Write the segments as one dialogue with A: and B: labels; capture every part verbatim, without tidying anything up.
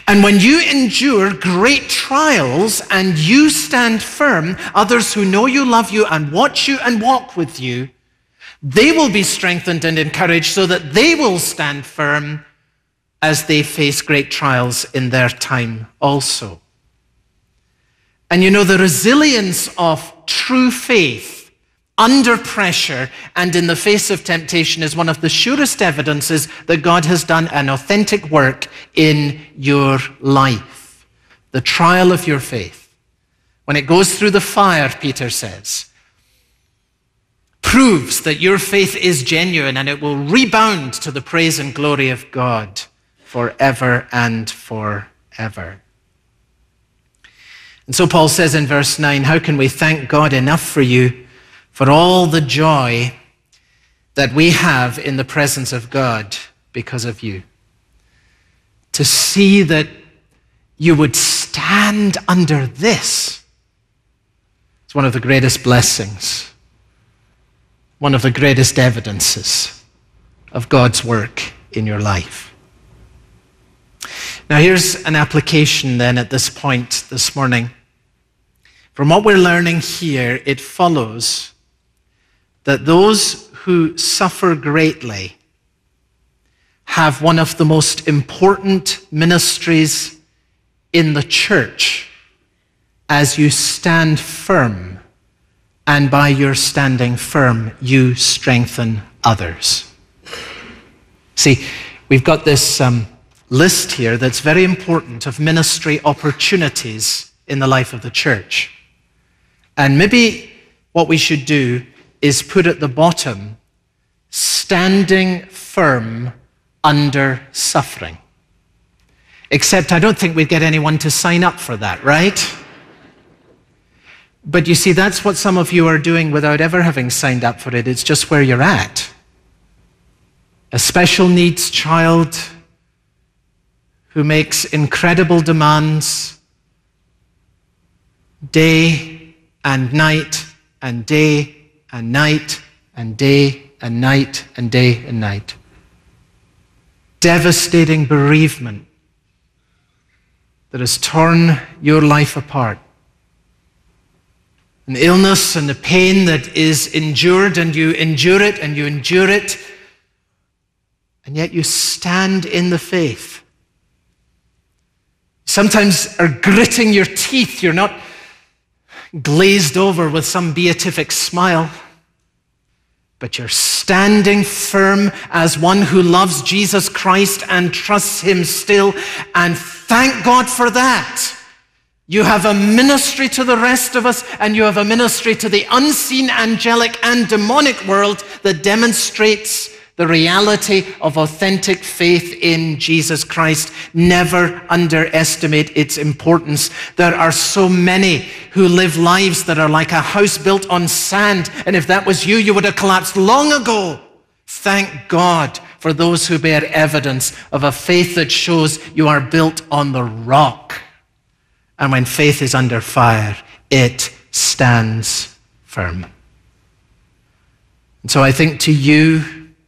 A: And when you endure great trials and you stand firm, others who know you, love you, and watch you and walk with you, they will be strengthened and encouraged so that they will stand firm as they face great trials in their time also. And you know, the resilience of true faith under pressure and in the face of temptation is one of the surest evidences that God has done an authentic work in your life. The trial of your faith, when it goes through the fire, Peter says, proves that your faith is genuine and it will rebound to the praise and glory of God forever and forever. And so Paul says in verse nine, how can we thank God enough for you, for all the joy that we have in the presence of God because of you? To see that you would stand under this, it's one of the greatest blessings, one of the greatest evidences of God's work in your life. Now here's an application then at this point this morning. From what we're learning here, it follows that those who suffer greatly have one of the most important ministries in the church as you stand firm, and by your standing firm, you strengthen others. See, we've got this um, list here that's very important of ministry opportunities in the life of the church. And maybe what we should do is put at the bottom, standing firm under suffering. Except I don't think we'd get anyone to sign up for that, right? But you see, that's what some of you are doing without ever having signed up for it. It's just where you're at. A special needs child who makes incredible demands day and night and day and night and day and night and day and night. Devastating bereavement that has torn your life apart. An illness and a pain that is endured, and you endure it and you endure it, and yet you stand in the faith. Sometimes are gritting your teeth. You're not glazed over with some beatific smile, but you're standing firm as one who loves Jesus Christ and trusts him still, and thank God for that. You have a ministry to the rest of us, and you have a ministry to the unseen angelic and demonic world that demonstrates the reality of authentic faith in Jesus Christ. Never underestimate its importance. There are so many who live lives that are like a house built on sand, and if that was you, you would have collapsed long ago. Thank God for those who bear evidence of a faith that shows you are built on the rock. And when faith is under fire, it stands firm. And so I think to you,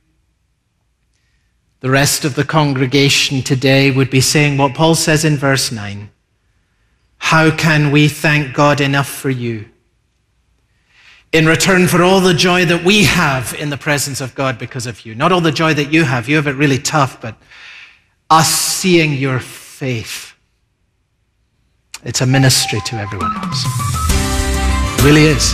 A: the rest of the congregation today would be saying what Paul says in verse nine. How can we thank God enough for you in return for all the joy that we have in the presence of God because of you? Not all the joy that you have. You have it really tough, but us seeing your faith, it's a ministry to everyone else. It really is.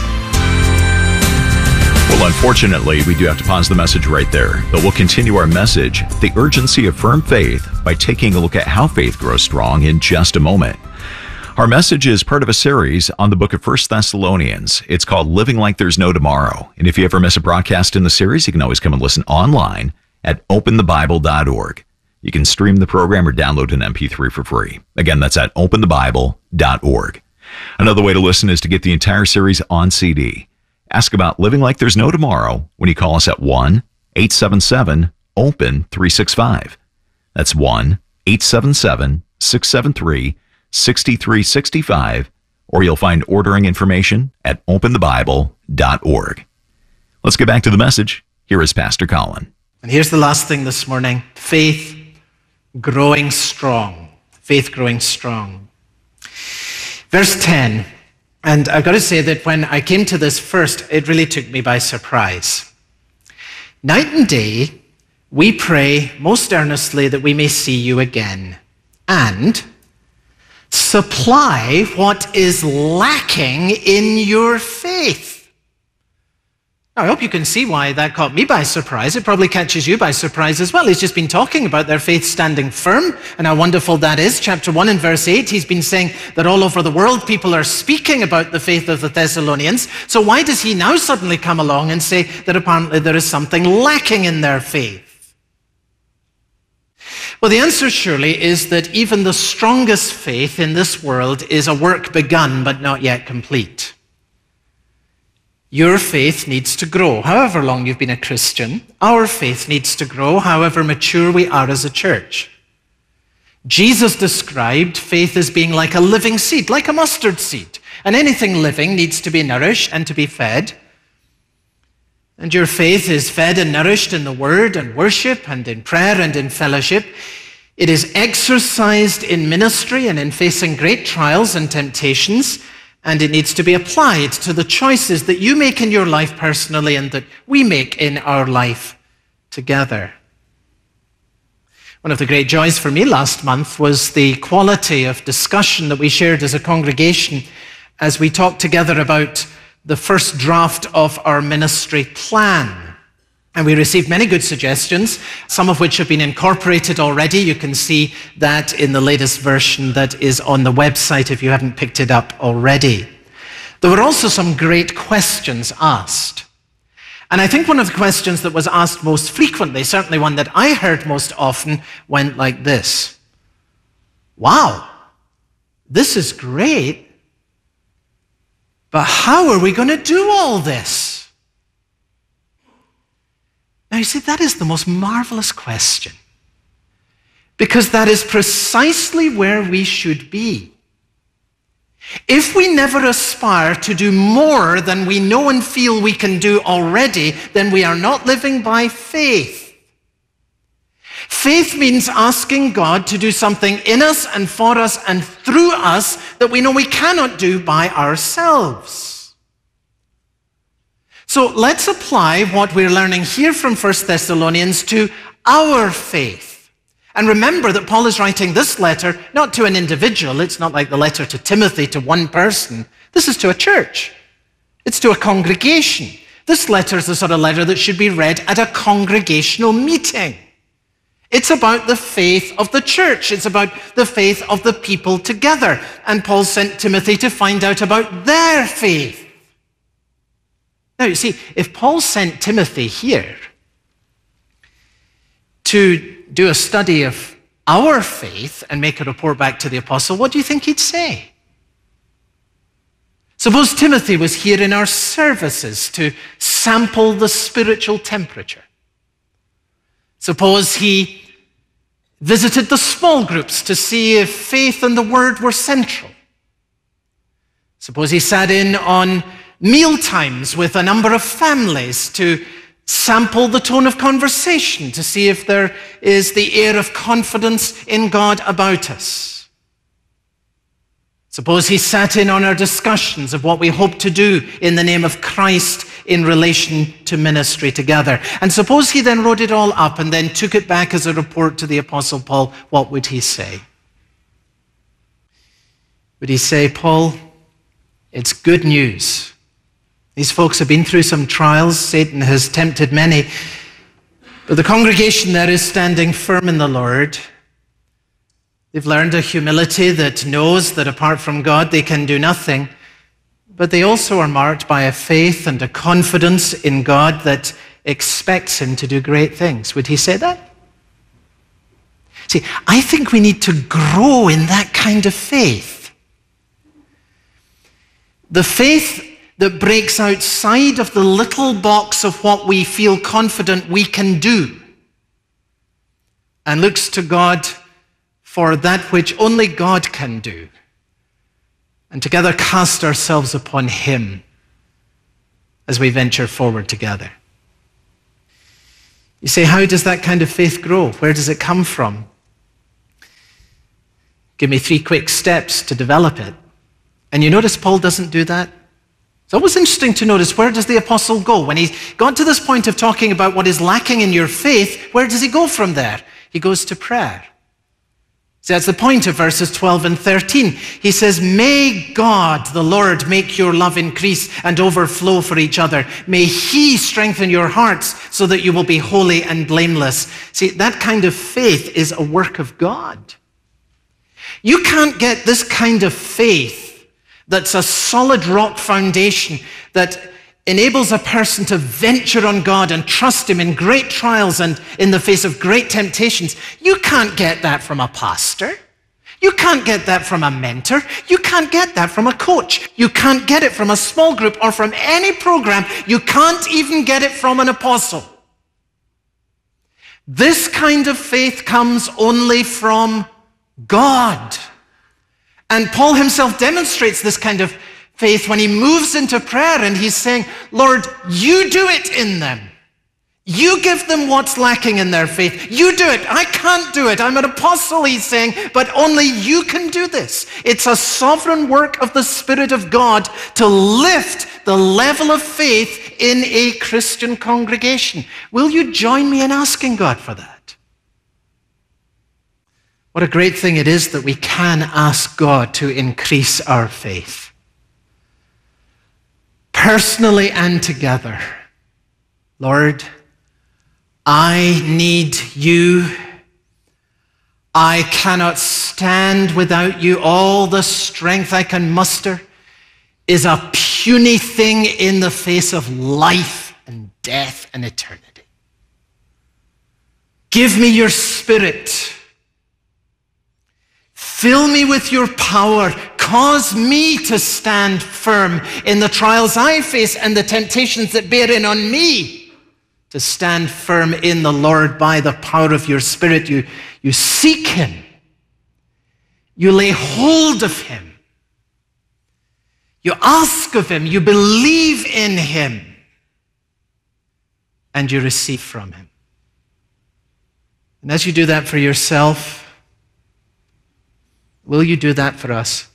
B: Well, unfortunately, we do have to pause the message right there, but we'll continue our message, The Urgency of Firm Faith, by taking a look at how faith grows strong in just a moment. Our message is part of a series on the book of First Thessalonians. It's called Living Like There's No Tomorrow. And if you ever miss a broadcast in the series, you can always come and listen online at open the bible dot org. You can stream the program or download an M P three for free. Again, that's at open the bible dot org. Another way to listen is to get the entire series on C D. Ask about Living Like There's No Tomorrow when you call us at one eight seven seven open three six five. That's one eight seven seven six seven three six three six five, or you'll find ordering information at open the bible dot org. Let's get back to the message. Here is Pastor Colin.
A: And here's the last thing this morning. Faith growing strong. faith growing strong. Verse ten, and I've got to say that when I came to this first, it really took me by surprise. Night and day, we pray most earnestly that we may see you again, and supply what is lacking in your faith. Now, I hope you can see why that caught me by surprise. It probably catches you by surprise as well. He's just been talking about their faith standing firm and how wonderful that is. Chapter one and verse eight, he's been saying that all over the world people are speaking about the faith of the Thessalonians. So why does he now suddenly come along and say that apparently there is something lacking in their faith? Well, the answer surely is that even the strongest faith in this world is a work begun but not yet complete. Your faith needs to grow. However long you've been a Christian, our faith needs to grow, however mature we are as a church. Jesus described faith as being like a living seed, like a mustard seed. And anything living needs to be nourished and to be fed. And your faith is fed and nourished in the word and worship and in prayer and in fellowship. It is exercised in ministry and in facing great trials and temptations. And it needs to be applied to the choices that you make in your life personally and that we make in our life together. One of the great joys for me last month was the quality of discussion that we shared as a congregation as we talked together about the first draft of our ministry plan. And we received many good suggestions, some of which have been incorporated already. You can see that in the latest version that is on the website if you haven't picked it up already. There were also some great questions asked. And I think one of the questions that was asked most frequently, certainly one that I heard most often, went like this. Wow, this is great, but how are we going to do all this? Now, you see, that is the most marvelous question, because that is precisely where we should be. If we never aspire to do more than we know and feel we can do already, then we are not living by faith. Faith means asking God to do something in us and for us and through us that we know we cannot do by ourselves. So let's apply what we're learning here from First Thessalonians to our faith. And remember that Paul is writing this letter not to an individual. It's not like the letter to Timothy, to one person. This is to a church. It's to a congregation. This letter is the sort of letter that should be read at a congregational meeting. It's about the faith of the church. It's about the faith of the people together. And Paul sent Timothy to find out about their faith. Now, you see, if Paul sent Timothy here to do a study of our faith and make a report back to the apostle, what do you think he'd say? Suppose Timothy was here in our services to sample the spiritual temperature. Suppose he visited the small groups to see if faith and the word were central. Suppose he sat in on meal times with a number of families to sample the tone of conversation to see if there is the air of confidence in God about us. Suppose he sat in on our discussions of what we hope to do in the name of Christ in relation to ministry together. And suppose he then wrote it all up and then took it back as a report to the Apostle Paul. What would he say? Would he say, Paul, it's good news. These folks have been through some trials. Satan has tempted many. But the congregation there is standing firm in the Lord. They've learned a humility that knows that apart from God they can do nothing. But they also are marked by a faith and a confidence in God that expects him to do great things. Would he say that? See, I think we need to grow in that kind of faith. The faith that breaks outside of the little box of what we feel confident we can do and looks to God for that which only God can do, and together cast ourselves upon him as we venture forward together. You say, how does that kind of faith grow? Where does it come from? Give me three quick steps to develop it. And you notice Paul doesn't do that? It's always interesting to notice, where does the apostle go? When he got to this point of talking about what is lacking in your faith, where does he go from there? He goes to prayer. So that's the point of verses twelve and thirteen. He says, may God, the Lord, make your love increase and overflow for each other. May he strengthen your hearts so that you will be holy and blameless. See, that kind of faith is a work of God. You can't get this kind of faith that's a solid rock foundation that enables a person to venture on God and trust him in great trials and in the face of great temptations. You can't get that from a pastor. You can't get that from a mentor. You can't get that from a coach. You can't get it from a small group or from any program. You can't even get it from an apostle. This kind of faith comes only from God. And Paul himself demonstrates this kind of faith when he moves into prayer and he's saying, Lord, you do it in them. You give them what's lacking in their faith. You do it. I can't do it. I'm an apostle, he's saying, but only you can do this. It's a sovereign work of the Spirit of God to lift the level of faith in a Christian congregation. Will you join me in asking God for that? What a great thing it is that we can ask God to increase our faith. Personally and together. Lord, I need you. I cannot stand without you. All the strength I can muster is a puny thing in the face of life and death and eternity. Give me your Spirit. Fill me with your power. Cause me to stand firm in the trials I face and the temptations that bear in on me. To stand firm in the Lord by the power of your Spirit. You, you seek him. You lay hold of him. You ask of him. You believe in him. And you receive from him. And as you do that for yourself, will you do that for us?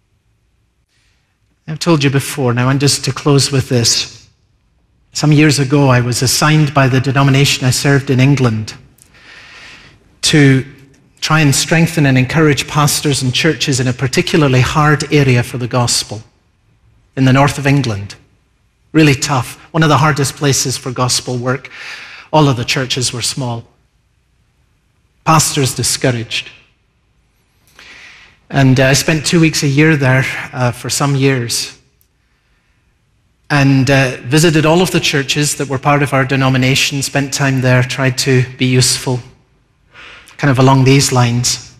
A: I've told you before now, and just to close with this. Some years ago, I was assigned by the denomination I served in England to try and strengthen and encourage pastors and churches in a particularly hard area for the gospel in the north of England. Really tough. One of the hardest places for gospel work. All of the churches were small. Pastors discouraged. And uh, I spent two weeks a year there uh, for some years and uh, visited all of the churches that were part of our denomination, spent time there, tried to be useful, kind of along these lines.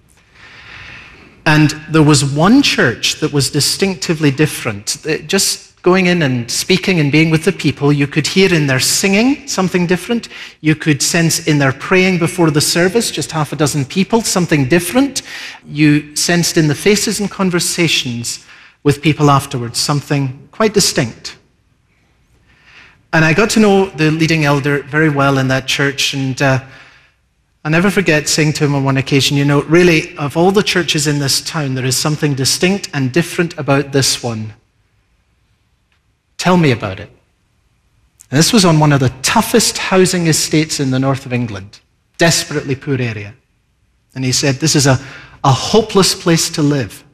A: And there was one church that was distinctively different. Just going in and speaking and being with the people, you could hear in their singing something different. You could sense in their praying before the service, just half a dozen people, something different. You sensed in the faces and conversations with people afterwards something quite distinct. And I got to know the leading elder very well in that church, and uh, I'll never forget saying to him on one occasion, you know, really, of all the churches in this town, there is something distinct and different about this one. Tell me about it. And this was on one of the toughest housing estates in the north of England, desperately poor area. And he said, this is a, a hopeless place to live.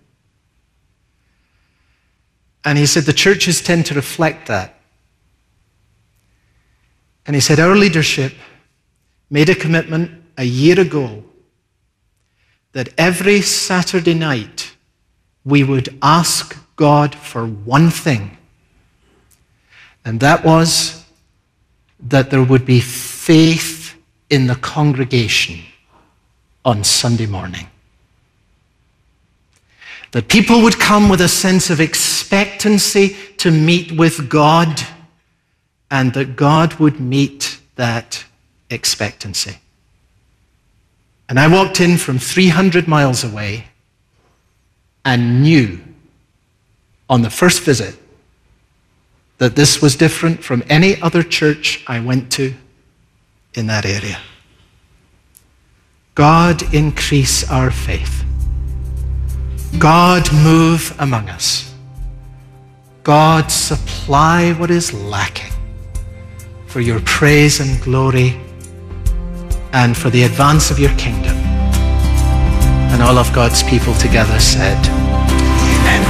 A: And he said, the churches tend to reflect that. And he said, our leadership made a commitment a year ago that every Saturday night we would ask God for one thing. And that was that there would be faith in the congregation on Sunday morning. That people would come with a sense of expectancy to meet with God, and that God would meet that expectancy. And I walked in from three hundred miles away and knew on the first visit that this was different from any other church I went to in that area. God, increase our faith. God, move among us. God, supply what is lacking for your praise and glory and for the advance of your kingdom. And all of God's people together said, Amen.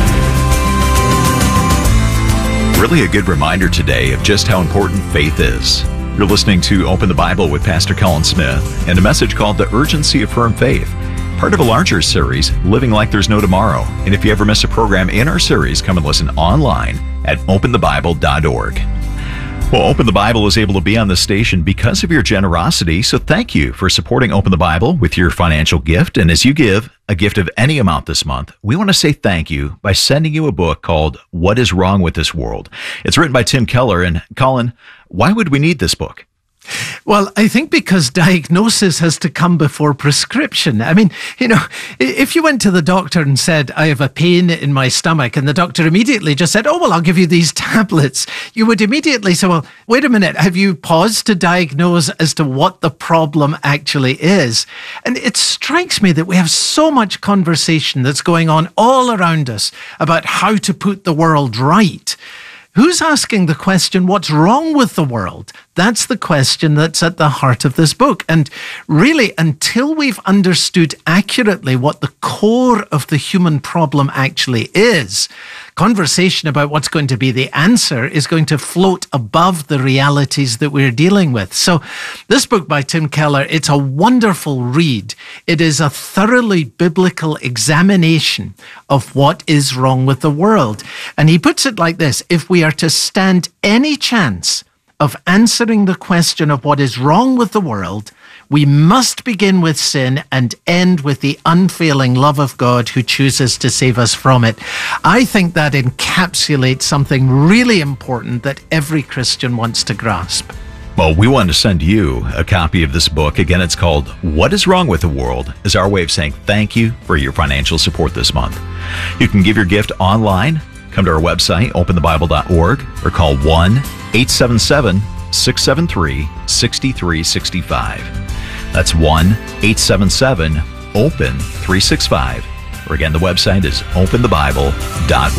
B: Really a good reminder today of just how important faith is. You're listening to Open the Bible with Pastor Colin Smith and a message called The Urgency of Firm Faith, part of a larger series, Living Like There's No Tomorrow. And if you ever miss a program in our series, come and listen online at open the bible dot org. Well, Open the Bible is able to be on the station because of your generosity, so thank you for supporting Open the Bible with your financial gift. And as you give a gift of any amount this month, we want to say thank you by sending you a book called What is Wrong with This World? It's written by Tim Keller. And Colin, why would we need this book?
A: Well, I think because diagnosis has to come before prescription. I mean, you know, if you went to the doctor and said, I have a pain in my stomach, and the doctor immediately just said, oh, well, I'll give you these tablets, you would immediately say, well, wait a minute, have you paused to diagnose as to what the problem actually is? And it strikes me that we have so much conversation that's going on all around us about how to put the world right. Who's asking the question, what's wrong with the world? That's the question that's at the heart of this book. And really, until we've understood accurately what the core of the human problem actually is, conversation about what's going to be the answer is going to float above the realities that we're dealing with. So this book by Tim Keller, it's a wonderful read. It is a thoroughly biblical examination of what is wrong with the world. And he puts it like this: if we are to stand any chance of answering the question of what is wrong with the world, we must begin with sin and end with the unfailing love of God who chooses to save us from it. I think that encapsulates something really important that every Christian wants to grasp.
B: Well, we want to send you a copy of this book. Again, it's called What is Wrong with the World, as our way of saying thank you for your financial support this month. You can give your gift online. Come to our website, open the bible dot org, or call one eight seven seven, six seven three, six three six five. That's one eight seven seven, open three six five. Or again, the website is open the bible dot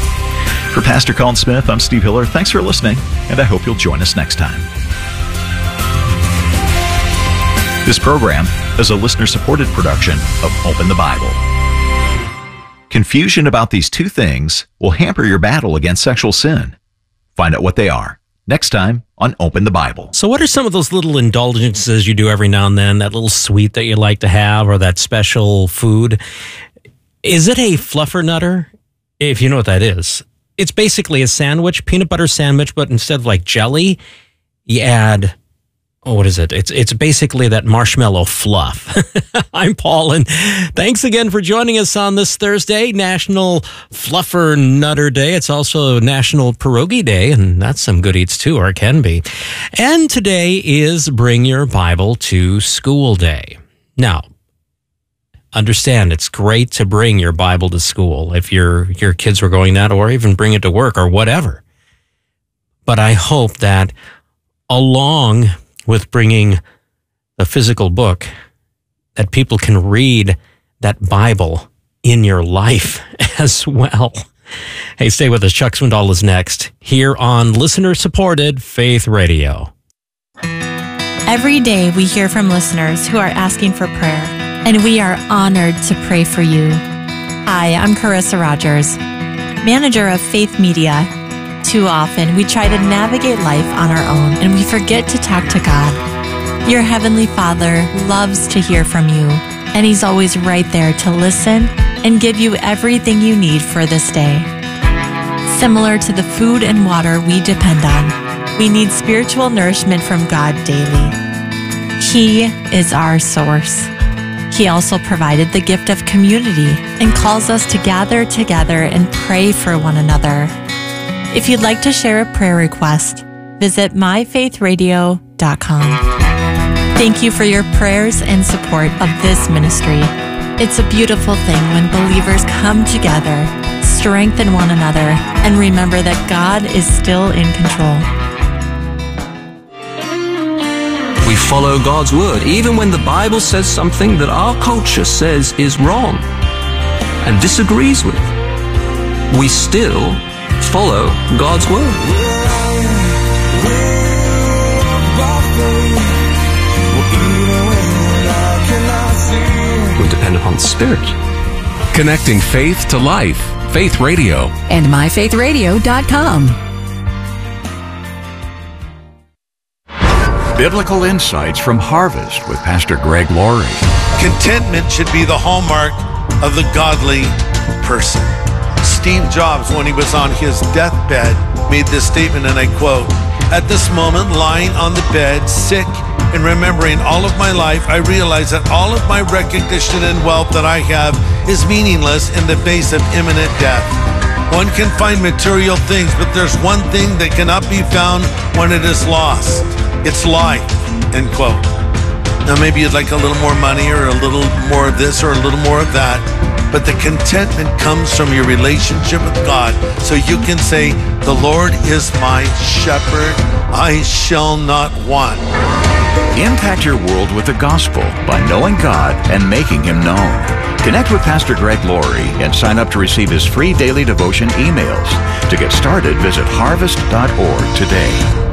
B: org. For Pastor Colin Smith, I'm Steve Hiller. Thanks for listening, and I hope you'll join us next time. This program is a listener-supported production of Open the Bible. Confusion about these two things will hamper your battle against sexual sin. Find out what they are next time on Open the Bible.
C: So what are some of those little indulgences you do every now and then, that little sweet that you like to have, or that special food? Is it a fluffernutter? If you know what that is. It's basically a sandwich, peanut butter sandwich, but instead of like jelly, you add... Oh, what is it? It's it's basically that marshmallow fluff. I'm Paul, and thanks again for joining us on this Thursday, National Fluffer Nutter Day. It's also National Pierogi Day, and that's some good eats too, or it can be. And today is Bring Your Bible to School Day. Now, understand, it's great to bring your Bible to school if your your kids were going that, or even bring it to work or whatever. But I hope that along with bringing the physical book, that people can read that Bible in your life as well. Hey, stay with us. Chuck Swindoll is next here on listener-supported Faith Radio.
D: Every day we hear from listeners who are asking for prayer, and we are honored to pray for you. Hi, I'm Carissa Rogers, manager of Faith Media. Too often, we try to navigate life on our own, and we forget to talk to God. Your Heavenly Father loves to hear from you, and He's always right there to listen and give you everything you need for this day. Similar to the food and water we depend on, we need spiritual nourishment from God daily. He is our source. He also provided the gift of community and calls us to gather together and pray for one another. If you'd like to share a prayer request, visit my faith radio dot com. Thank you for your prayers and support of this ministry. It's a beautiful thing when believers come together, strengthen one another, and remember that God is still in control.
E: We follow God's word, even when the Bible says something that our culture says is wrong. and disagrees with, we still follow God's word. We depend upon the Spirit.
F: Connecting faith to life. Faith Radio.
G: And my faith radio dot com.
B: Biblical insights from Harvest with Pastor Greg Laurie.
H: Contentment should be the hallmark of the godly person. Steve Jobs, when he was on his deathbed, made this statement, and I quote, "At this moment, lying on the bed, sick and remembering all of my life, I realize that all of my recognition and wealth that I have is meaningless in the face of imminent death. One can find material things, but there's one thing that cannot be found when it is lost. It's life," end quote. Now maybe you'd like a little more money or a little more of this or a little more of that, but the contentment comes from your relationship with God. So you can say, "The Lord is my shepherd, I shall not want."
B: Impact your world with the gospel by knowing God and making Him known. Connect with Pastor Greg Laurie and sign up to receive his free daily devotion emails. To get started, visit harvest dot org today.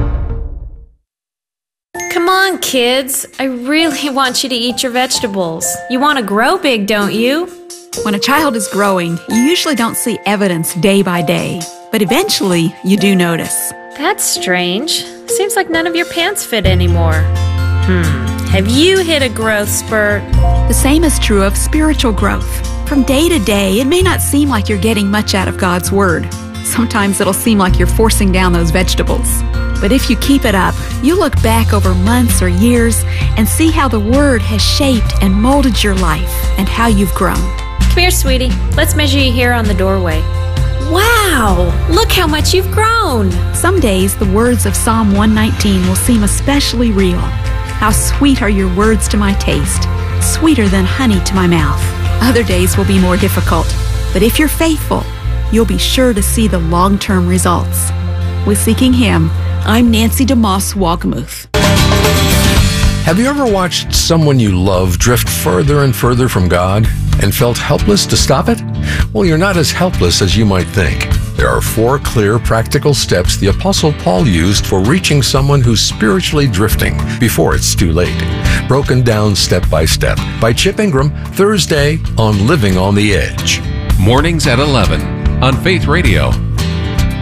I: Come on, kids. I really want you to eat your vegetables. You want to grow big, don't you?
J: When a child is growing, you usually don't see evidence day by day, but eventually you do notice.
I: That's strange. Seems like none of your pants fit anymore. Hmm. Have you hit a growth spurt?
J: The same is true of spiritual growth. From day to day, it may not seem like you're getting much out of God's Word. Sometimes it'll seem like you're forcing down those vegetables. But if you keep it up, you look back over months or years and see how the Word has shaped and molded your life and how you've grown.
I: Come here, sweetie. Let's measure you here on the doorway. Wow! Look how much you've grown!
J: Some days, the words of Psalm one nineteen will seem especially real. How sweet are your words to my taste, sweeter than honey to my mouth. Other days will be more difficult, but if you're faithful, you'll be sure to see the long-term results. With Seeking Him, I'm Nancy DeMoss Walkamuth.
F: Have you ever watched someone you love drift further and further from God and felt helpless to stop it? Well, you're not as helpless as you might think. There are four clear, practical steps the Apostle Paul used for reaching someone who's spiritually drifting before it's too late. Broken down step by step by Chip Ingram, Thursday on Living on the Edge.
K: Mornings at eleven on Faith Radio.